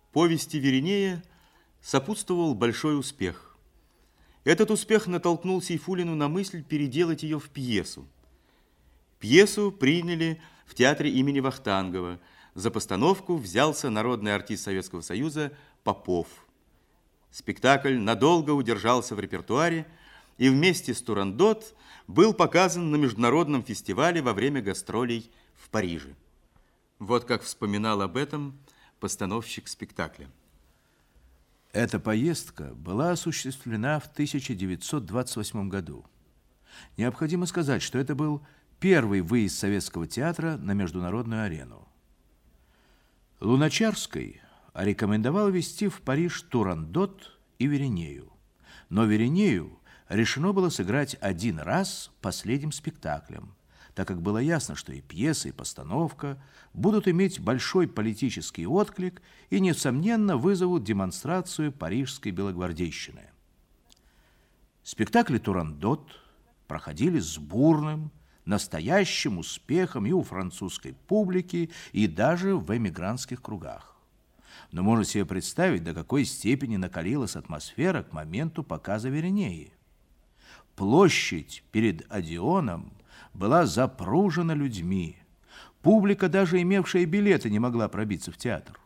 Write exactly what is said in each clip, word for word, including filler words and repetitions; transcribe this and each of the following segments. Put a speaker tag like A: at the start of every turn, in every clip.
A: Повести Веринея сопутствовал большой успех. Этот успех натолкнул Сейфуллину на мысль переделать ее в пьесу. Пьесу приняли в театре имени Вахтангова. За постановку взялся народный артист Советского Союза Попов. Спектакль надолго удержался в репертуаре и вместе с «Турандот» был показан на международном фестивале во время гастролей в Париже. Вот как вспоминал об этом постановщик спектакля.
B: Эта поездка была осуществлена в тысяча девятьсот двадцать восьмом году. Необходимо сказать, что это был первый выезд советского театра на международную арену. Луначарский рекомендовал везти в Париж «Турандот» и Веринею. Но Веринею решено было сыграть один раз последним спектаклем, так как было ясно, что и пьеса, и постановка будут иметь большой политический отклик и, несомненно, вызовут демонстрацию парижской белогвардейщины. Спектакли «Турандот» проходили с бурным, настоящим успехом и у французской публики, и даже в эмигрантских кругах. Но можно себе представить, до какой степени накалилась атмосфера к моменту показа Веринеи. Площадь перед Одеоном была запружена людьми. Публика, даже имевшая билеты, не могла пробиться в театр.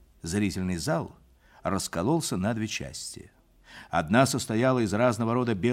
B: Зрительный зал раскололся на две части. Одна состояла из разного рода белых